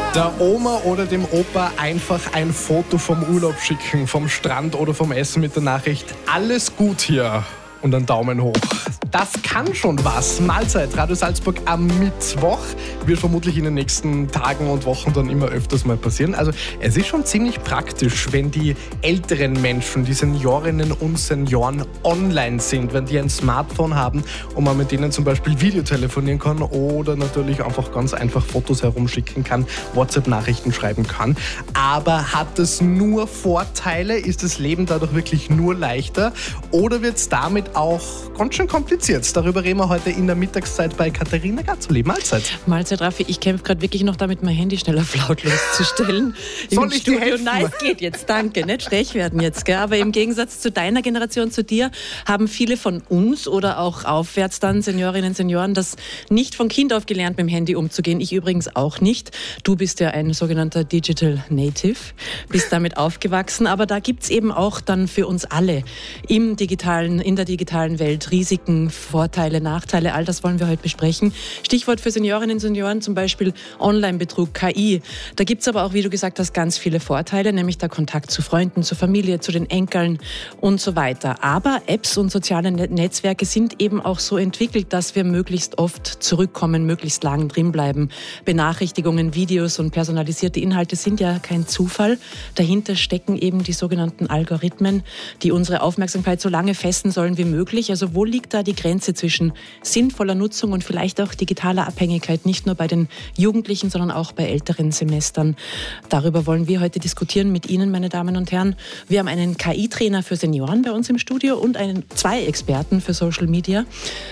Der Oma oder dem Opa einfach ein Foto vom Urlaub schicken, vom Strand oder vom Essen mit der Nachricht: alles gut hier und einen Daumen hoch. Das kann schon was. Mahlzeit, Radio Salzburg am Mittwoch. Wird vermutlich in den nächsten Tagen und Wochen dann immer öfters mal passieren. Also es ist schon ziemlich praktisch, wenn die älteren Menschen, die Seniorinnen und Senioren online sind, wenn die ein Smartphone haben und man mit denen zum Beispiel Videotelefonieren kann oder natürlich einfach ganz einfach Fotos herumschicken kann, WhatsApp-Nachrichten schreiben kann. Aber hat es nur Vorteile? Ist das Leben dadurch wirklich nur leichter? Oder wird es damit auch ganz schön kompliziert? Darüber reden wir heute in der Mittagszeit bei Katharina Gazzoli. Mahlzeit. Mahlzeit, Raffi. Ich kämpfe gerade wirklich noch damit, mein Handy schnell auf lautlos zu stellen. Soll ich dir helfen? Nein, es geht jetzt, danke. Nicht stech werden jetzt, gell? Aber im Gegensatz zu deiner Generation, zu dir, haben viele von uns oder auch aufwärts dann, Seniorinnen und Senioren, das nicht von Kind auf gelernt, mit dem Handy umzugehen. Ich übrigens auch nicht. Du bist ja ein sogenannter Digital Native, bist damit aufgewachsen. Aber da gibt es eben auch dann für uns alle in der digitalen Welt Risiken, Vorteile, Nachteile, all das wollen wir heute besprechen. Stichwort für Seniorinnen und Senioren zum Beispiel Online-Betrug, KI. Da gibt es aber auch, wie du gesagt hast, ganz viele Vorteile, nämlich der Kontakt zu Freunden, zur Familie, zu den Enkeln und so weiter. Aber Apps und soziale Netzwerke sind eben auch so entwickelt, dass wir möglichst oft zurückkommen, möglichst lang drinbleiben. Benachrichtigungen, Videos und personalisierte Inhalte sind ja kein Zufall. Dahinter stecken eben die sogenannten Algorithmen, die unsere Aufmerksamkeit so lange fesseln sollen wie möglich. Also wo liegt da die Grenze zwischen sinnvoller Nutzung und vielleicht auch digitaler Abhängigkeit, nicht nur bei den Jugendlichen, sondern auch bei älteren Semestern? Darüber wollen wir heute diskutieren mit Ihnen, meine Damen und Herren. Wir haben einen KI-Trainer für Senioren bei uns im Studio und zwei Experten für Social Media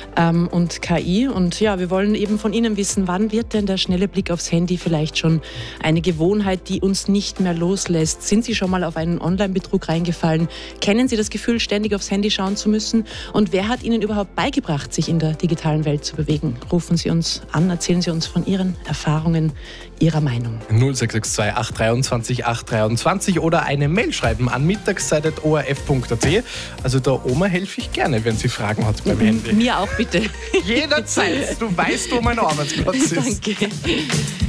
und KI. Und ja, wir wollen eben von Ihnen wissen, wann wird denn der schnelle Blick aufs Handy vielleicht schon eine Gewohnheit, die uns nicht mehr loslässt? Sind Sie schon mal auf einen Online-Betrug reingefallen? Kennen Sie das Gefühl, ständig aufs Handy schauen zu müssen? Und wer hat Ihnen überhaupt beigebracht, sich in der digitalen Welt zu bewegen? Rufen Sie uns an, erzählen Sie uns von Ihren Erfahrungen, Ihrer Meinung. 0662 823 823 oder eine Mail schreiben an mittagszeit.orf.at. Also der Oma helfe ich gerne, wenn sie Fragen hat beim Handy. Mir auch bitte. Jederzeit. Du weißt, wo mein Arbeitsplatz ist. Danke.